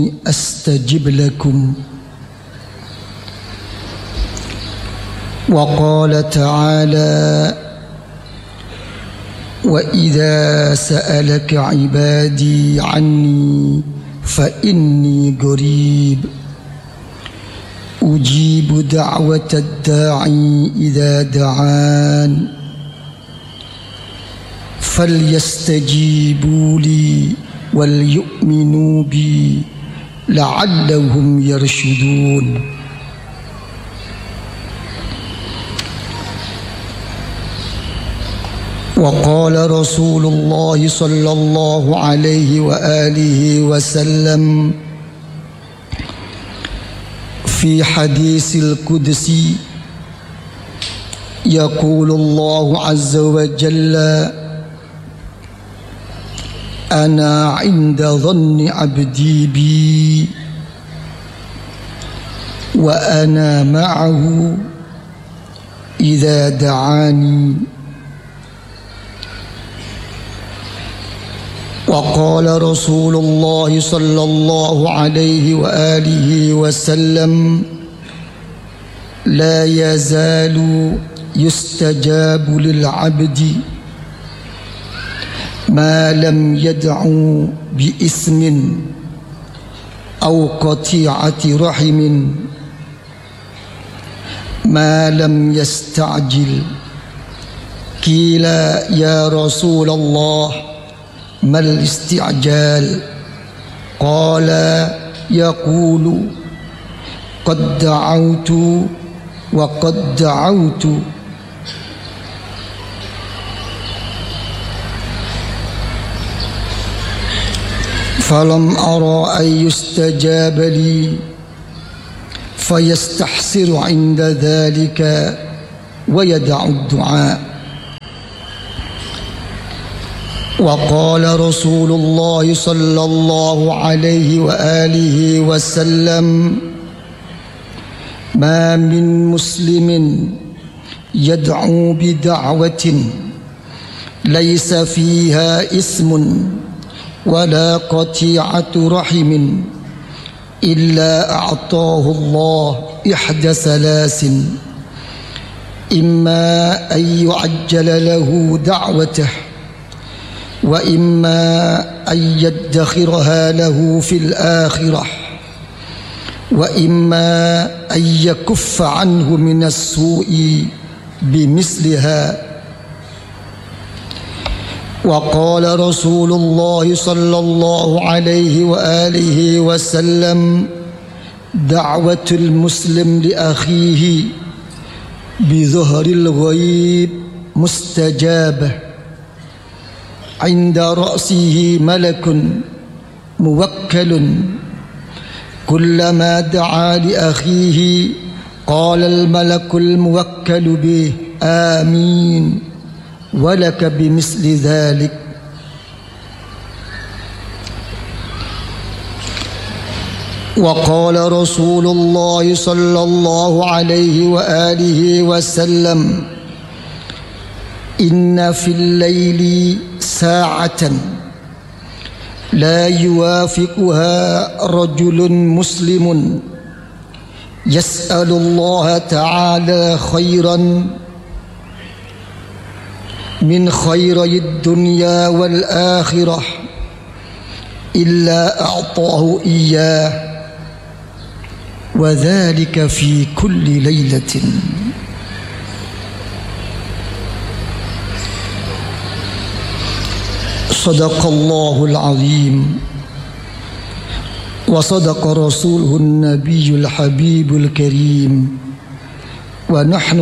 أستجب لكم. وقال تعالى: وإذا سألك عبادي عني فإني قريب أجيب دعوة الداعي إذا دعان فليستجيبوا لي وليؤمنوا بي لعلهم يرشدون. وقال رسول الله صلى الله عليه وآله وسلم في حديث القدسي: يقول الله عز وجل: أنا عند ظن عبدي بي وأنا معه إذا دعاني. وقال رسول الله صلى الله عليه وآله وسلم: لا يزال يستجاب للعبد ما لم يدعو بإثم أو قطيعة رحم ما لم يستعجل. قيل: يا رسول الله ما الاستعجال؟ قال: يقول: قد دعوت وقد دعوت. فلم أرى أن يستجاب لي فيستحسر عند ذلك ويدع الدعاء. وقال رسول الله صلى الله عليه وآله وسلم: ما من مسلم يدعو بدعوة ليس فيها إثم ولا قطيعة رحم إلا أعطاه الله إحدى ثلاث: إما أن يعجل له دعوته، وإما أن يدخرها له في الآخرة، وإما أن يكف عنه من السوء بمثلها. وقال رسول الله صلى الله عليه وآله وسلم: دعوة المسلم لأخيه بظهر الغيب مستجابة، عند رأسه ملك موكل، كلما دعا لأخيه قال الملك الموكل به: آمين، ولك بمثل ذلك. وقال رسول الله صلى الله عليه وآله وسلم: إن في الليل ساعة لا يوافقها رجل مسلم يسأل الله تعالى خيرا من خيري الدنيا والآخرة إلا أعطاه إياه، وذلك في كل ليلة. صدق الله العظيم وصدق رسوله النبي الحبيب الكريم، ونحن